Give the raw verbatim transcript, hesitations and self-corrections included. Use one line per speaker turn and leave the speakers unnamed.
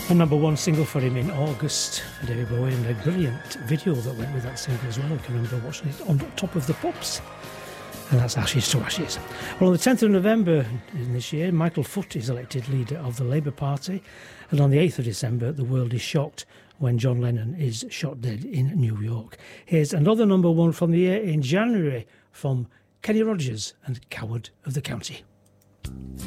A number one single for him in August for David Bowie, and a brilliant video that went with that single as well. I can remember watching it on Top of the Pops. And that's Ashes to Ashes. Well, on the tenth of November in this year, Michael Foot is elected leader of the Labour Party. And on the eighth of December, the world is shocked when John Lennon is shot dead in New York. Here's another number one from the year in January from Kenny Rogers and Coward of the County.